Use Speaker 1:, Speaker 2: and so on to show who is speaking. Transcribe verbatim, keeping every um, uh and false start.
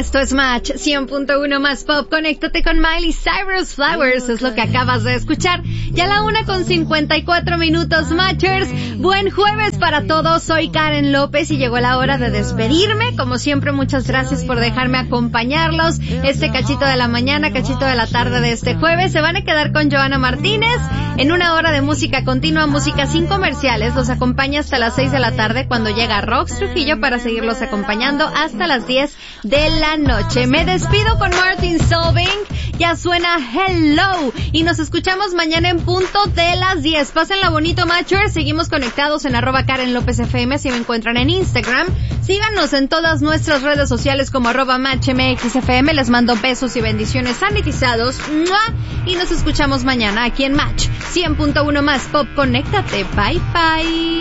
Speaker 1: Esto es Match cien punto uno más Pop. Conéctate con Miley Cyrus. Flowers es lo que acabas de escuchar. Ya la una con cincuenta y cuatro minutos, Matchers. Buen jueves para todos. Soy Karen López y llegó la hora de despedirme. Como siempre, muchas gracias por dejarme acompañarlos este cachito de la mañana, cachito de la tarde de este jueves. Se van a quedar con Joana Martínez en una hora de música continua, música sin comerciales. Los acompaña hasta las seis de la tarde cuando llega Rox Trujillo para seguirlos acompañando hasta las diez de la noche. Me despido con Martin Solveig. Ya suena Hello y nos escuchamos mañana en punto de las diez. Pásenla bonito, Matchers. Seguimos conectados en arroba Karen López F M si me encuentran en Instagram. Síganos en todas nuestras redes sociales como arroba Match M X F M. Les mando besos y bendiciones sanitizados. ¡Mua! Y nos escuchamos mañana aquí en Match cien punto uno más Pop. Conéctate. Bye bye.